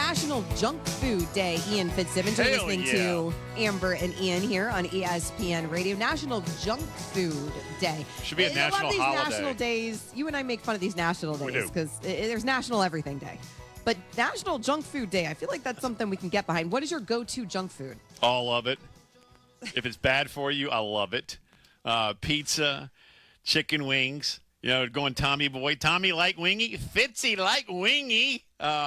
National Junk Food Day. Ian Fitzsimmons, you're Hell listening to Amber and Ian here on ESPN Radio. National Junk Food Day. Should be a national I love these holiday. national days. You and I make fun of these national We days do. because there's National Everything Day. But National Junk Food Day, I feel like that's something we can get behind. What is your go-to junk food? All of it. If it's bad for you, I love it. Pizza, chicken wings. You know, going Tommy boy. Tommy like wingy. Fitzy like wingy.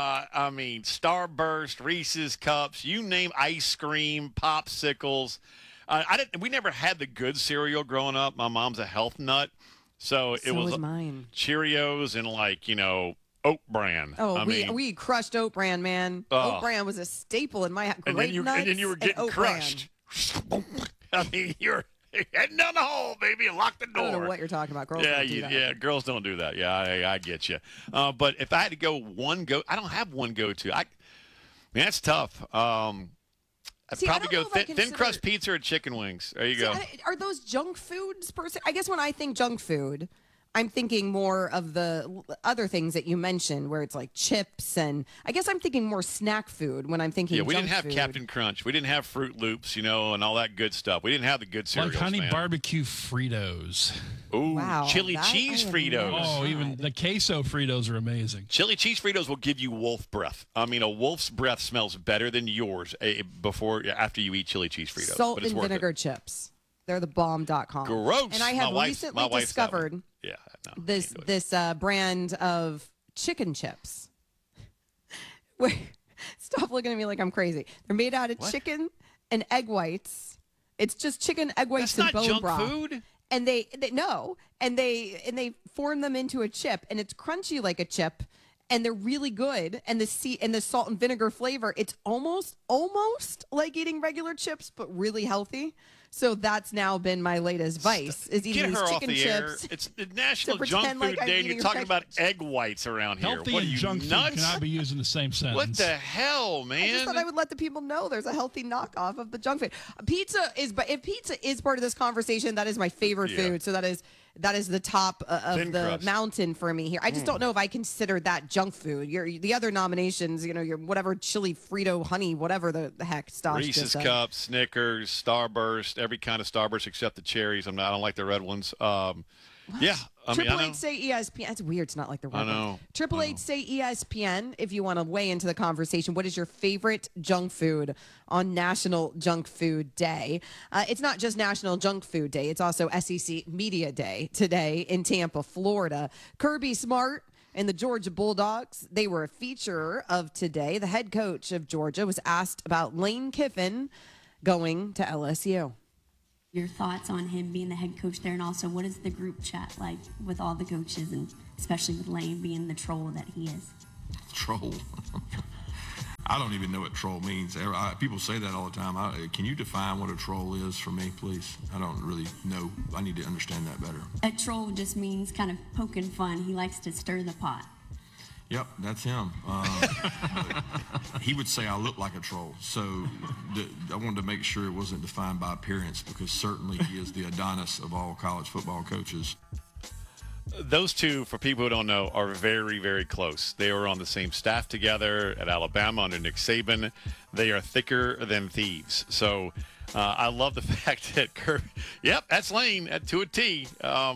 Starburst, Reese's Cups, you name ice cream, popsicles. We never had the good cereal growing up. My mom's a health nut. So it was mine. Cheerios and Oat Bran. Oh, we crushed Oat Bran, man. Oat Bran was a staple in my house. And then you were getting crushed. You're heading down the hall, baby, and lock the door. I don't know what you're talking about. Girls don't do that. Yeah, girls don't do that. Yeah, I get you. But if I had to go I don't have one go-to. That's tough. I'd probably go thin crust pizza or chicken wings. There you go. Are those junk foods per se? I guess when I think junk food, I'm thinking more of the other things that you mentioned, where it's like chips, and I guess I'm thinking more snack food when I'm thinking. Yeah, we junk didn't have food. Captain Crunch. We didn't have Fruit Loops, and all that good stuff. We didn't have the good cereals, like honey man. barbecue Fritos. Ooh, Wow, chili cheese Fritos. Oh, even the queso Fritos are amazing. Chili cheese Fritos will give you wolf breath. A wolf's breath smells better than yours after you eat chili cheese Fritos. Salt but it's and worth vinegar it. chips. They're the bomb.com. Gross. And I have recently discovered this brand of chicken chips. Wait, stop looking at me like I'm crazy. They're made out of chicken and egg whites. It's just chicken, egg whites, That's and bone not junk broth. food. And they form them into a chip, and it's crunchy like a chip, and they're really good. And the salt and vinegar flavor, it's almost like eating regular chips, but really healthy. So that's now been my latest vice: is eating these chicken chips. It's the National to Junk pretend Food like I'm Day, and you're eating talking regular about egg whites around here. Healthy What are and you, junk nuts? food cannot be used in the same sentence. What the hell, man? I just thought I would let the people know there's a healthy knockoff of the junk food. If pizza is part of this conversation, that is my favorite food. So that is the top of Thin the crust. mountain for me here. I just don't know if I consider that junk food. The other nominations, your whatever chili Frito honey, whatever the heck stuff. Reese's Cups, Snickers, Starburst, every kind of Starburst except the cherries. I don't like the red ones. Yeah, Triple H say ESPN. It's weird. It's not like the red I know. one. Triple H say ESPN. If you want to weigh into the conversation, what is your favorite junk food on National Junk Food Day? It's not just National Junk Food Day. It's also SEC Media Day today in Tampa, Florida. Kirby Smart and the Georgia Bulldogs, they were a feature of today. The head coach of Georgia was asked about Lane Kiffin going to LSU. Your thoughts on him being the head coach there, and also what is the group chat like with all the coaches, and especially with Lane being the troll that he is? Troll. I don't even know what troll means. People say that all the time. Can you define what a troll is for me, please? I don't really know. I need to understand that better. A troll just means kind of poking fun. He likes to stir the pot. Yep, that's him. He would say I look like a troll. So I wanted to make sure it wasn't defined by appearance, because certainly he is the Adonis of all college football coaches. Those two, for people who don't know, are very, very close. They were on the same staff together at Alabama under Nick Saban. They are thicker than thieves. So I love the fact that yep, that's Lane to a T.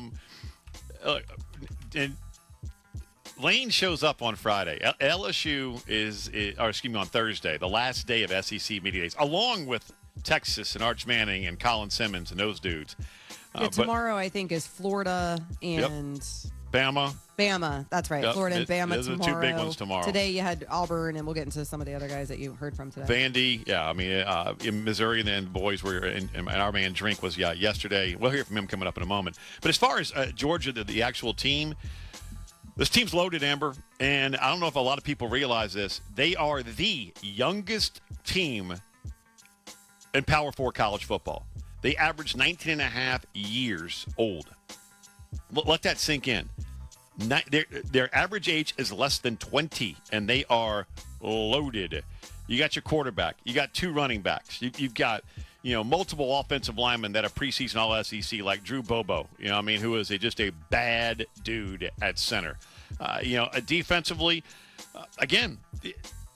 And Lane shows up on Friday. LSU on Thursday, the last day of SEC Media Days, along with Texas and Arch Manning and Colin Simmons and those dudes. Tomorrow, I think, is Florida and Bama. That's right. Yep. Florida and Bama those are the tomorrow. two big ones tomorrow. Today you had Auburn, and we'll get into some of the other guys that you heard from today. Vandy, in Missouri, and then the boys were and our man Drink was yesterday. We'll hear from him coming up in a moment. But as far as Georgia, the actual team, this team's loaded, Amber, and I don't know if a lot of people realize this. They are the youngest team in Power 4 college football. They average 19 and a half years old. Let that sink in. Their average age is less than 20, and they are loaded. You got your quarterback. You got two running backs. You've got multiple offensive linemen that are preseason All-SEC, like Drew Bobo, who is just a bad dude at center. Defensively, again,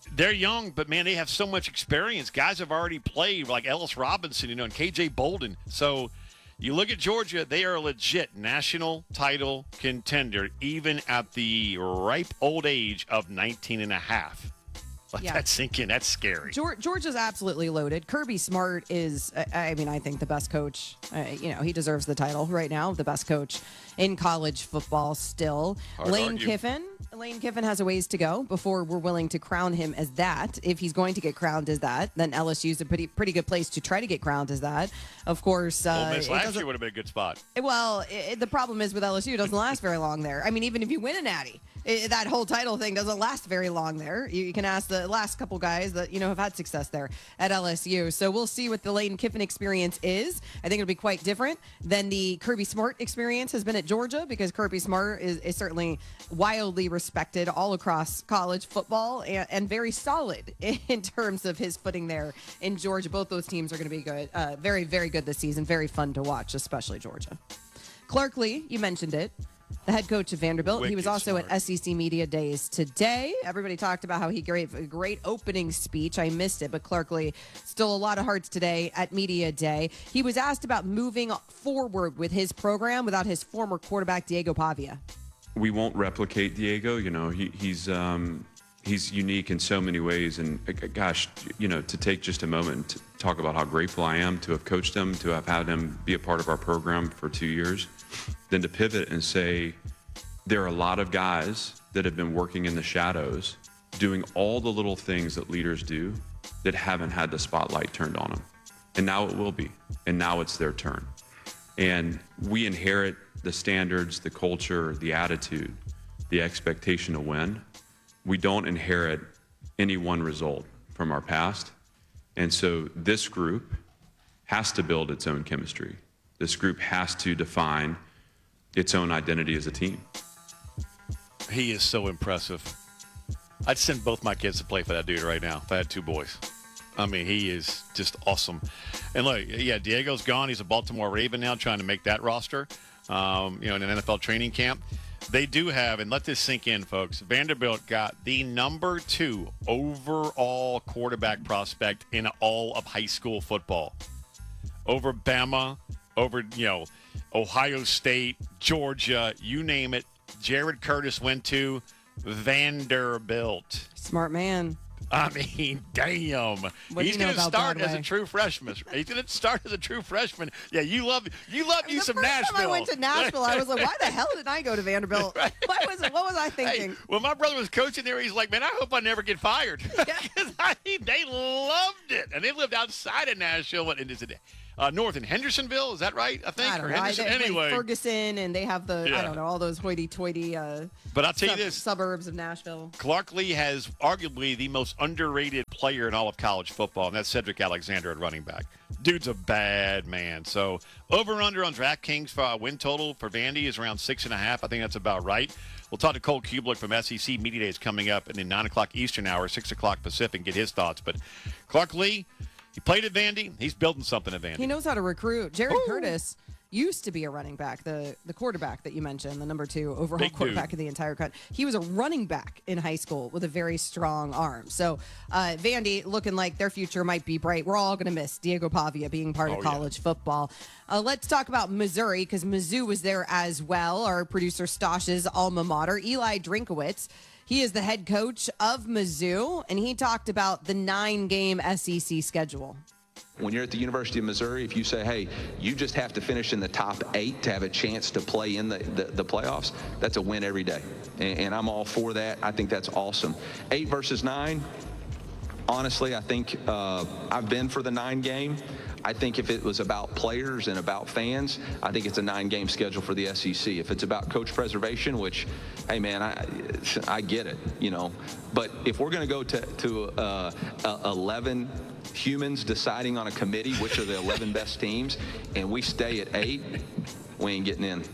they're young, but man, they have so much experience. Guys have already played, like Ellis Robinson, and KJ Bolden. So you look at Georgia, they are a legit national title contender, even at the ripe old age of 19 and a half. Let that sink in. That's scary. Georgia's absolutely loaded. Kirby Smart is, I think, the best coach. He deserves the title right now, the best coach in college football still. Lane Kiffin has a ways to go before we're willing to crown him as that. If he's going to get crowned as that, then LSU's a pretty good place to try to get crowned as that. Of course, Ole Miss last year would have been a good spot. Well, the problem is with LSU, it doesn't last very long there. I mean, even if you win a natty, that whole title thing doesn't last very long there. You can ask the last couple guys that have had success there at LSU. So we'll see what the Lane Kiffin experience is. I think it'll be quite different than the Kirby Smart experience has been at Georgia, because Kirby Smart is certainly wildly respected all across college football and very solid in terms of his footing there in Georgia. Both those teams are going to be good, very, very good this season. Very fun to watch, especially Georgia. Clark Lea, you mentioned it. The head coach of Vanderbilt. He was also at SEC Media Days today. Everybody talked about how he gave a great opening speech. I missed it, but Clark Lea stole a lot of hearts today at Media Day. He was asked about moving forward with his program without his former quarterback, Diego Pavia. We won't replicate Diego. He's unique in so many ways. And gosh, to take just a moment to talk about how grateful I am to have coached him, to have had him be a part of our program for 2 years, then to pivot and say, there are a lot of guys that have been working in the shadows, doing all the little things that leaders do that haven't had the spotlight turned on them. And now it will be. And now it's their turn. And we inherit the standards, the culture, the attitude, the expectation to win. We don't inherit any one result from our past. And so this group has to build its own chemistry. This group has to define its own identity as a team. He is so impressive. I'd send both my kids to play for that dude right now if I had two boys. I mean, he is just awesome. And look, Diego's gone. He's a Baltimore Raven now, trying to make that roster, in an NFL training camp. They do have, and let this sink in, folks, Vanderbilt got the number 2 overall quarterback prospect in all of high school football. Over Bama, over, Ohio State, Georgia, you name it. Jared Curtis went to Vanderbilt. Smart man. I mean, damn. He's going to start as a true freshman. Yeah, you love you some Nashville. The first time I went to Nashville, I was like, why the hell didn't I go to Vanderbilt? Right. What was I thinking? Hey, when my brother was coaching there, he's like, man, I hope I never get fired. They loved it. And they lived outside of Nashville. What is it? North in Hendersonville, is that right? I think. I don't know. Anyway, Ferguson, and they have I don't know, all those hoity-toity. But I'll tell you this: suburbs of Nashville. Clark Lea has arguably the most underrated player in all of college football, and that's Cedric Alexander at running back. Dude's a bad man. So over/under on DraftKings for win total for Vandy is around 6.5. I think that's about right. We'll talk to Cole Kublik from SEC Media Days coming up in the 9 o'clock Eastern hour, 6 o'clock Pacific, and get his thoughts. But Clark Lea, he played at Vandy. He's building something at Vandy. He knows how to recruit. Jared Curtis used to be a running back, the quarterback that you mentioned, the number 2 overall Big quarterback dude in the entire country. He was a running back in high school with a very strong arm. So Vandy looking like their future might be bright. We're all going to miss Diego Pavia being part of college football. Let's talk about Missouri, because Mizzou was there as well. Our producer Stosh's alma mater, Eli Drinkowitz. He is the head coach of Mizzou, and he talked about the 9-game SEC schedule. When you're at the University of Missouri, if you say, hey, you just have to finish in the top 8 to have a chance to play in the playoffs, that's a win every day. And I'm all for that. I think that's awesome. 8 versus 9, honestly, I think I've been for the 9 game. I think if it was about players and about fans, I think it's a 9-game schedule for the SEC. If it's about coach preservation, which, hey, man, I get it, But if we're going to go to 11 humans deciding on a committee which are the 11 best teams, and we stay at 8, we ain't getting in.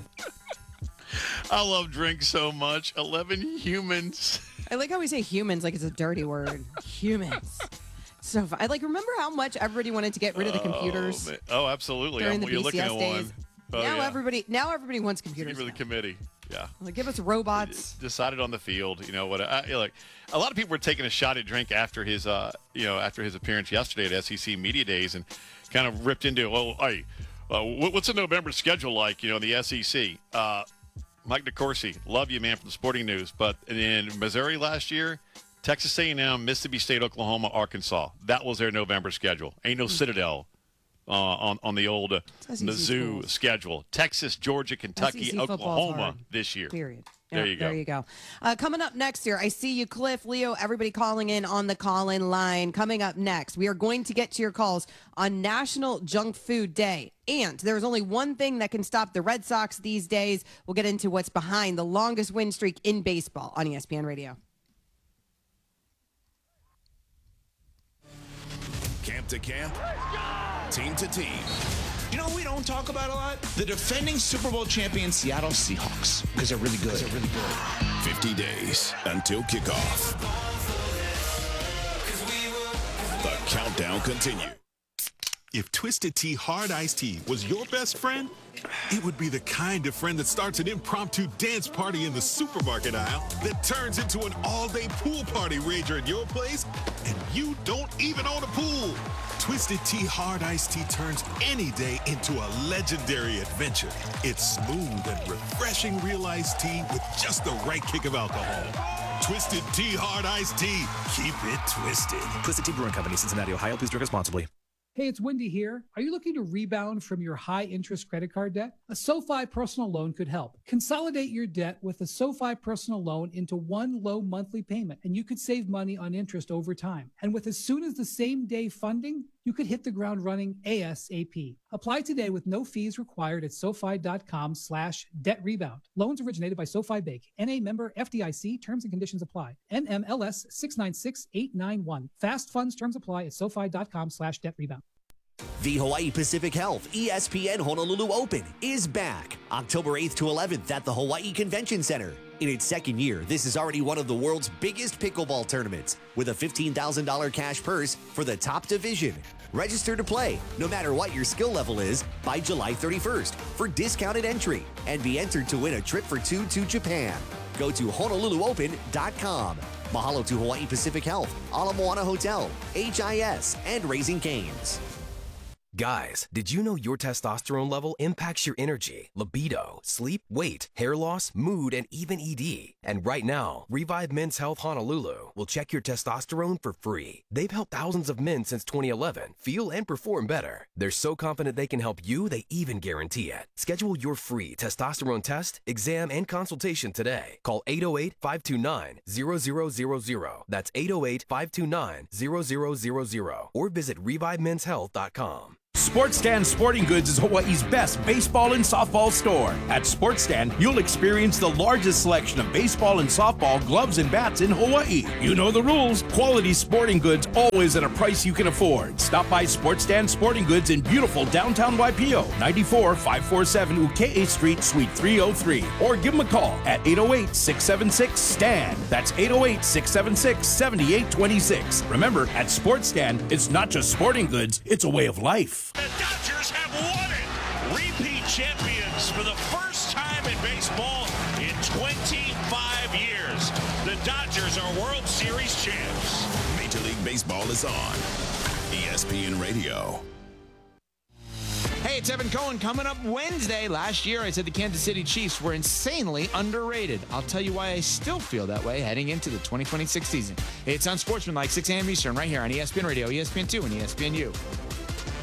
I love Drink so much. 11 humans. I like how we say humans like it's a dirty word. Humans. So I remember how much everybody wanted to get rid of the computers. Oh, absolutely. During the you're looking BCS at days. one. Now everybody wants computers. Get rid of the committee. Yeah. Like, give us robots. Decided on the field. You know what? Like a lot of people were taking a shot at Drink after his after his appearance yesterday at SEC Media Days and kind of ripped into, what's the November schedule like? You know, in the SEC. Mike DeCourcy, love you, man, from the Sporting News. But in Missouri last year, Texas A&M, Mississippi State, Oklahoma, Arkansas. That was their November schedule. Ain't no Citadel on the old Mizzou schedule. Texas, Georgia, Kentucky, Oklahoma this year. Period. There you go. There you go. Coming up next here, I see you, Cliff, Leo, everybody calling in on the call-in line. Coming up next, we are going to get to your calls on National Junk Food Day. And there's only one thing that can stop the Red Sox these days. We'll get into what's behind the longest win streak in baseball on ESPN Radio. Camp to camp, team to team. You know what we don't talk about a lot? The defending Super Bowl champion Seattle Seahawks, because they're really good. 50 days until kickoff. The countdown continues. If Twisted Tea Hard Iced Tea was your best friend, it would be the kind of friend that starts an impromptu dance party in the supermarket aisle that turns into an all-day pool party rager at your place, and you don't even own a pool. Twisted Tea Hard Iced Tea turns any day into a legendary adventure. It's smooth and refreshing real iced tea with just the right kick of alcohol. Twisted Tea Hard Iced Tea. Keep it twisted. Twisted Tea Brewing Company, Cincinnati, Ohio. Please drink responsibly. Hey, it's Wendy here. Are you looking to rebound from your high-interest credit card debt? A SoFi personal loan could help. Consolidate your debt with a SoFi personal loan into one low monthly payment, and you could save money on interest over time. And with as soon as the same day funding, you could hit the ground running ASAP. Apply today with no fees required at SoFi.com/debt rebound. Loans originated by SoFi Bank. NA member FDIC. Terms and conditions apply. NMLS 696891. Fast funds terms apply at SoFi.com/debt rebound. The Hawaii Pacific Health ESPN Honolulu Open is back October 8th to 11th at the Hawaii Convention Center. In its second year, this is already one of the world's biggest pickleball tournaments with a $15,000 cash purse for the top division. Register to play, no matter what your skill level is, by July 31st for discounted entry and be entered to win a trip for two to Japan. Go to HonoluluOpen.com. Mahalo to Hawaii Pacific Health, Ala Moana Hotel, HIS, and Raising Cane's. Guys, did you know your testosterone level impacts your energy, libido, sleep, weight, hair loss, mood, and even ED? And right now, Revive Men's Health Honolulu will check your testosterone for free. They've helped thousands of men since 2011 feel and perform better. They're so confident they can help you, they even guarantee it. Schedule your free testosterone test, exam, and consultation today. Call 808-529-0000. That's 808-529-0000. Or visit ReviveMen'sHealth.com. Sports Stand Sporting Goods is Hawaii's best baseball and softball store. At Sports Stand, you'll experience the largest selection of baseball and softball gloves and bats in Hawaii. You know the rules. Quality sporting goods always at a price you can afford. Stop by Sports Stand Sporting Goods in beautiful downtown Waipio, 94-547 Uke'e Street, Suite 303. Or give them a call at 808-676-STAND. That's 808-676-7826. Remember, at Sports Stand, it's not just sporting goods, it's a way of life. The Dodgers have won it. Repeat champions for the first time in baseball in 25 years. The Dodgers are World Series champs. Major League Baseball is on ESPN Radio. Hey, it's Evan Cohen. Coming up Wednesday. Last year, I said the Kansas City Chiefs were insanely underrated. I'll tell you why I still feel that way heading into the 2026 season. It's Unsportsmanlike, 6 a.m. Eastern, right here on ESPN Radio, ESPN2, and ESPNU.